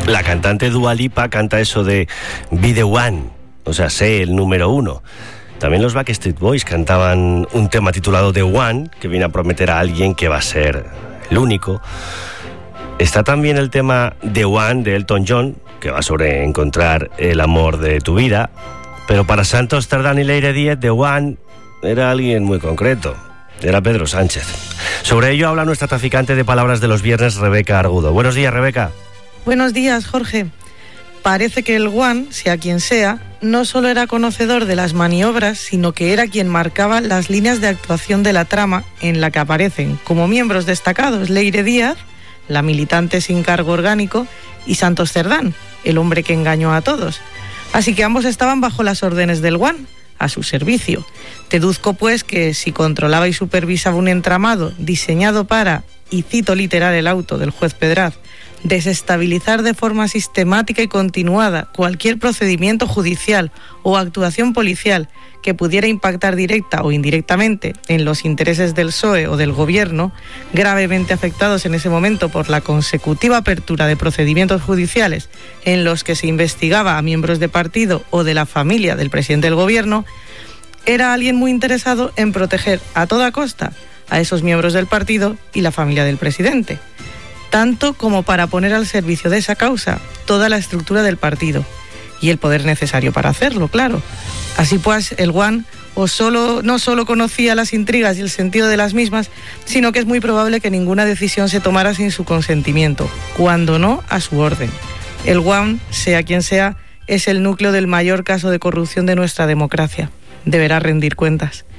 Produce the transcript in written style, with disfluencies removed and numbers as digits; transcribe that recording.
La cantante Dua Lipa canta eso de Be the One, o sea, sé el número uno. También los Backstreet Boys cantaban un tema titulado The One, que viene a prometer a alguien que va a ser el único. Está también el tema The One de Elton John, que va sobre encontrar el amor de tu vida. Pero para Santos Cerdán y Leire Díez, The One era alguien muy concreto. Era Pedro Sánchez. Sobre ello habla nuestra traficante de palabras de los viernes, Rebeca Argudo. Buenos días, Rebeca. Buenos días, Jorge. Parece que el One, sea quien sea, no solo era conocedor de las maniobras, sino que era quien marcaba las líneas de actuación de la trama en la que aparecen como miembros destacados Leire Díaz, la militante sin cargo orgánico, y Santos Cerdán, el hombre que engañó a todos. Así que ambos estaban bajo las órdenes del One, a su servicio. Deduzco pues que si controlaba y supervisaba un entramado diseñado para, y cito literal el auto del juez Pedraz, desestabilizar de forma sistemática y continuada cualquier procedimiento judicial o actuación policial que pudiera impactar directa o indirectamente en los intereses del PSOE o del gobierno, gravemente afectados en ese momento por la consecutiva apertura de procedimientos judiciales en los que se investigaba a miembros de partido o de la familia del presidente del gobierno, era alguien muy interesado en proteger a toda costa a esos miembros del partido y la familia del presidente, tanto como para poner al servicio de esa causa toda la estructura del partido y el poder necesario para hacerlo, claro. Así pues, el One no solo conocía las intrigas y el sentido de las mismas, sino que es muy probable que ninguna decisión se tomara sin su consentimiento, cuando no a su orden. El One, sea quien sea, es el núcleo del mayor caso de corrupción de nuestra democracia. Deberá rendir cuentas.